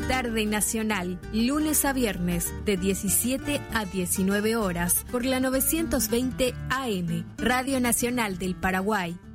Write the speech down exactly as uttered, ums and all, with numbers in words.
Tarde Nacional, lunes a viernes de diecisiete a diecinueve horas por la novecientos veinte A M, Radio Nacional del Paraguay.